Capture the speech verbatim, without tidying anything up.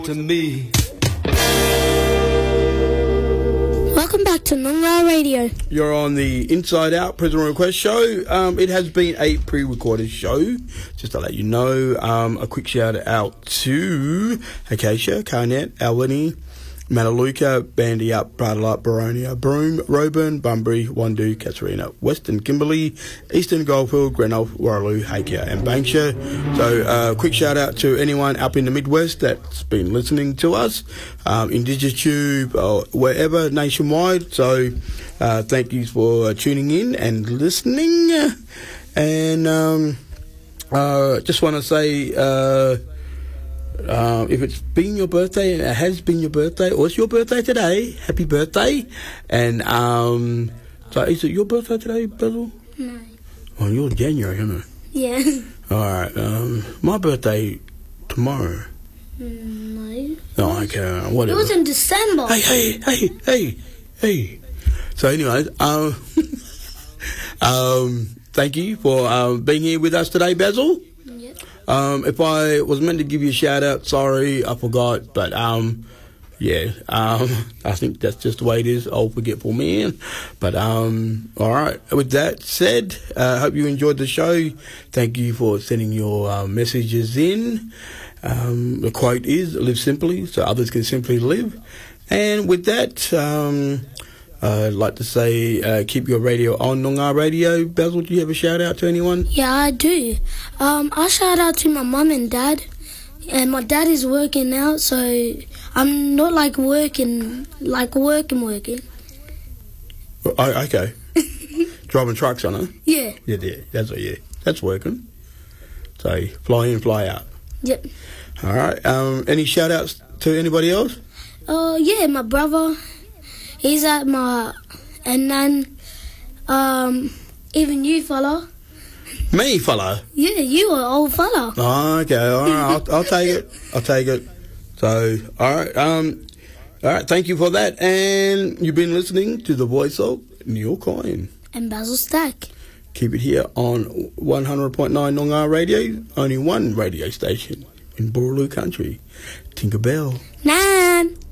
To me. Welcome back to Noongar Radio. You're on the Inside Out Prisoner Request show. Um, it has been a pre-recorded show, just to let you know. Um, a quick shout out to Acacia, Carnet, Albany, Mataluka, Bandy Up, Bradalup, Baronia, Broome, Roburn, Bunbury, Wandoo, Katarina, Western Kimberley, Eastern Goldfield, Greenock, Warraloo, Hakea and Bankshire. So uh, quick shout out to anyone up in the Midwest that's been listening to us, um, Indigenous Tube or wherever nationwide. So uh, thank you for tuning in and listening. And um, uh, just want to say... Uh, Um, if it's been your birthday, and it has been your birthday, or it's your birthday today, happy birthday. And um, so is it your birthday today, Basil? No. Oh, you're January, isn't it? Yeah. All right. Um, my birthday tomorrow. No. Oh, okay. Whatever. It was in December. Hey, hey, hey, hey, hey. So, anyways, um, um, thank you for um, being here with us today, Basil. Yep. Um, if I was meant to give you a shout out, sorry, I forgot, but, um, yeah, um, I think that's just the way it is, old forgetful man, but, um, alright, with that said, I uh, hope you enjoyed the show. Thank you for sending your, uh, messages in. Um, the quote is, live simply, so others can simply live, and with that, um, Uh, I'd like to say, uh, keep your radio on, Noongar Radio. Basil, do you have a shout out to anyone? Yeah, I do. Um, I shout out to my mum and dad. And my dad is working now, so I'm not like working, like working, working. Oh, okay. Driving trucks on it? Yeah. Yeah, yeah, that's yeah, that's working. So fly in, fly out. Yep. All right. Um, any shout outs to anybody else? Uh, yeah, my brother. He's at my, and then, um, even you fella. Me, fella? Yeah, you are old fella. Oh, okay, all right, I'll, I'll take it, I'll take it. So, all right, um, all right, thank you for that, and you've been listening to the voice of Neil Coyne. And Basil Stack. Keep it here on one hundred point nine Noongar Radio, only one radio station in Boorloo Country. Tinkerbell. Nan!